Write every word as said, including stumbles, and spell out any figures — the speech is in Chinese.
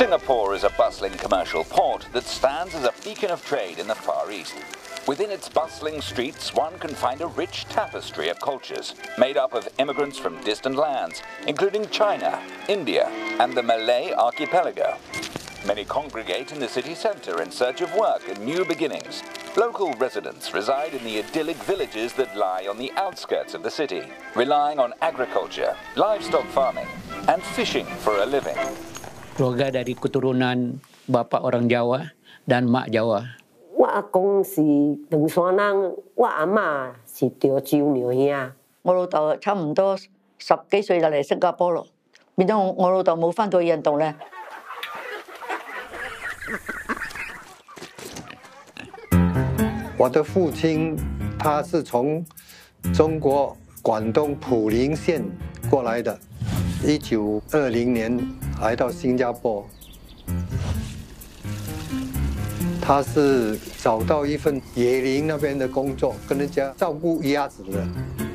Singapore is a bustling commercial port that stands as a beacon of trade in the Far East. Within its bustling streets, one can find a rich tapestry of cultures, made up of immigrants from distant lands, including China, India, and the Malay archipelago. Many congregate in the city centre in search of work and new beginnings. Local residents reside in the idyllic villages that lie on the outskirts of the city, relying on agriculture, livestock farming, and fishing for a living. Keluarga dari keturunan bapa orang Jawa dan mak Jawa. 我阿公是唐山人，我阿嬷是潮州娘兄。 我老豆差唔多十幾歲就嚟新加坡咯，變咗我我老豆冇翻到印度咧。 我的父親他是從中國廣東普寧縣過來的，一九二零年來到新加坡。 他是找到一份椰林那边的工作，跟人家照顾鸭子的。